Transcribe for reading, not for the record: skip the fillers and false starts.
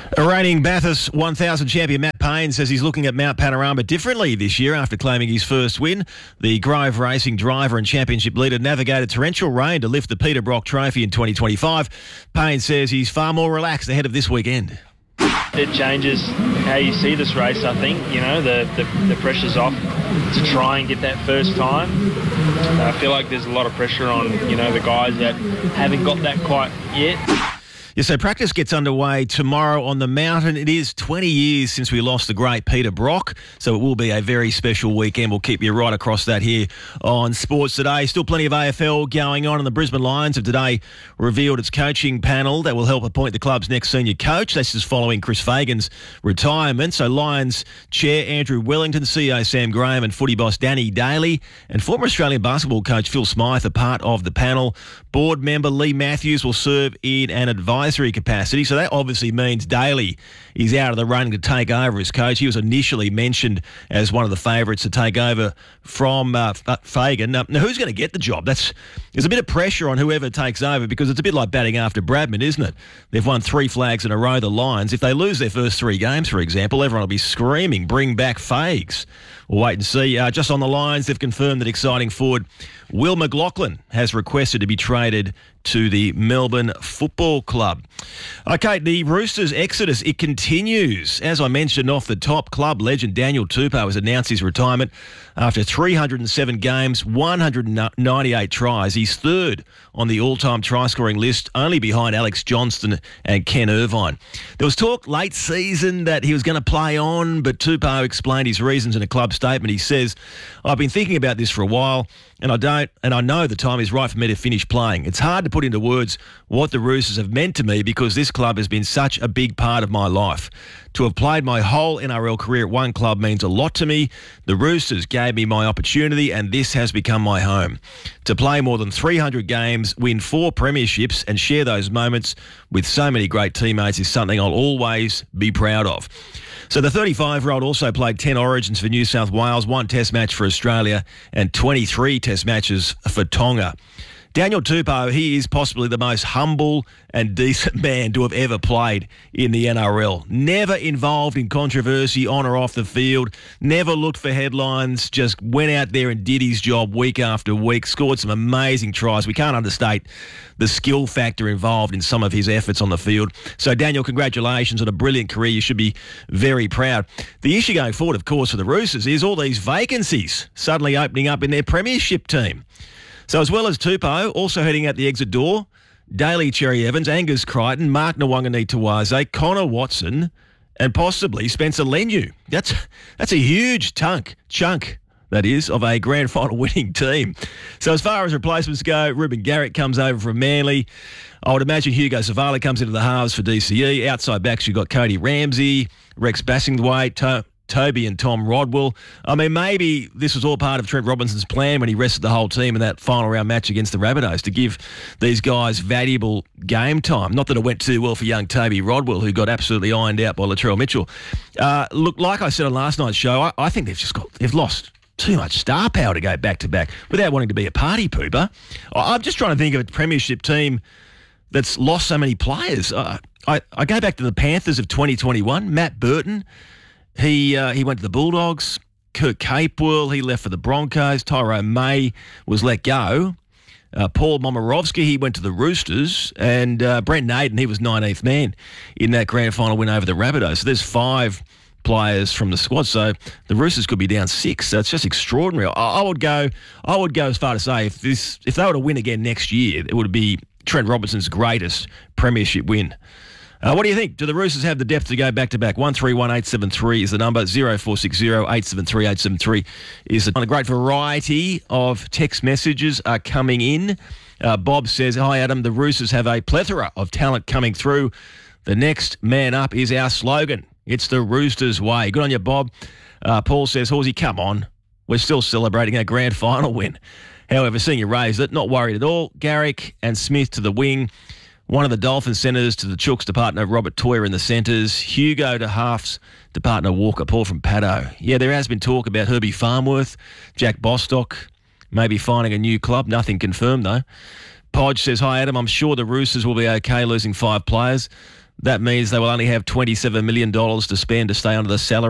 Reigning Bathurst 1000 champion Matt Payne says he's looking at Mount Panorama differently this year after claiming his first win. The Grove Racing driver and championship leader navigated torrential rain to lift the Peter Brock Trophy in 2025. Payne says he's far more relaxed ahead of this weekend. It changes how you see this race, I think. You know, the pressure's off to try and get that first time. I feel like there's a lot of pressure on, the guys that haven't got that quite yet. Yeah, so practice gets underway tomorrow on the mountain. It is 20 years since we lost the great Peter Brock, so it will be a very special weekend. We'll keep you right across that here on Sports Today. Still plenty of AFL going on, and the Brisbane Lions have today revealed its coaching panel that will help appoint the club's next senior coach. This is following Chris Fagan's retirement. So Lions Chair Andrew Wellington, CEO Sam Graham and footy boss Danny Daly and former Australian basketball coach Phil Smythe are part of the panel. Board member Lee Matthews will serve in an advisory capacity, so that obviously means Daly is out of the running to take over as coach. He was initially mentioned as one of the favourites to take over from Fagan. Now, who's going to get the job? There's a bit of pressure on whoever takes over because it's a bit like batting after Bradman, isn't it? They've won 3 flags in a row, the Lions. If they lose their first 3 games, for example, everyone will be screaming, bring back Fags. We'll wait and see. Just on the Lions, they've confirmed that exciting forward Will McLaughlin has requested to be traded to the Melbourne Football Club. Okay, the Roosters' exodus, it continues. As I mentioned off the top, club legend Daniel Tupou has announced his retirement after 307 games, 198 tries. He's third on the all-time try-scoring list, only behind Alex Johnston and Ken Irvine. There was talk late season that he was going to play on, but Tupou explained his reasons in a club statement. He says, "I've been thinking about this for a while, and I know the time is right for me to finish playing. It's hard to put into words what the Roosters have meant to me because this club has been such a big part of my life. To have played my whole NRL career at one club means a lot to me. The Roosters gave me my opportunity and this has become my home. To play more than 300 games, win 4 premierships and share those moments with so many great teammates is something I'll always be proud of." So the 35-year-old also played 10 Origins for New South Wales, 1 Test match for Australia and 23 Test matches for Tonga. Daniel Tupou, he is possibly the most humble and decent man to have ever played in the NRL. Never involved in controversy on or off the field, never looked for headlines, just went out there and did his job week after week, scored some amazing tries. We can't understate the skill factor involved in some of his efforts on the field. So, Daniel, congratulations on a brilliant career. You should be very proud. The issue going forward, of course, for the Roosters is all these vacancies suddenly opening up in their premiership team. So as well as Tupou, also heading out the exit door, Daly Cherry Evans, Angus Crichton, Mark Nawangani-Tawaze, Connor Watson, and possibly Spencer Leniu. That's a huge chunk, that is, of a grand final winning team. So as far as replacements go, Ruben Garrick comes over from Manly. I would imagine Hugo Savala comes into the halves for DCE. Outside backs, you've got Cody Ramsey, Rex Bassingthwaite, Toby and Tom Rodwell. I mean, maybe this was all part of Trent Robinson's plan when he rested the whole team in that final round match against the Rabbitohs to give these guys valuable game time. Not that it went too well for young Toby Rodwell, who got absolutely ironed out by Latrell Mitchell. Look, like I said on last night's show, I think they've lost too much star power to go back-to-back without wanting to be a party pooper. I'm just trying to think of a premiership team that's lost so many players. I go back to the Panthers of 2021, Matt Burton. He went to the Bulldogs. Kurt Capewell, he left for the Broncos. Tyrone May was let go. Paul Momirovski, he went to the Roosters. And Brent Naden, he was 19th man in that grand final win over the Rabbitohs. So there's 5 players from the squad. So the Roosters could be down 6. So it's just extraordinary. I would go as far to say if they were to win again next year, it would be Trent Robinson's greatest premiership win. What do you think? Do the Roosters have the depth to go back-to-back? 131873 is the number. 0460 873 873 is the... A great variety of text messages are coming in. Bob says, "Hi, Adam. The Roosters have a plethora of talent coming through. The next man up is our slogan. It's the Roosters way." Good on you, Bob. Paul says, "Horsey, come on. We're still celebrating a grand final win. However, seeing you raise it, not worried at all. Garrick and Smith to the wing. One of the Dolphin centres to the Chooks to partner Robert Toyer in the centres. Hugo to halves to partner Walker. Paul from Paddo. Yeah, there has been talk about Herbie Farmworth, Jack Bostock, maybe finding a new club. Nothing confirmed, though. Podge says, "Hi, Adam. I'm sure the Roosters will be okay losing 5 players. That means they will only have $27 million to spend to stay under the salary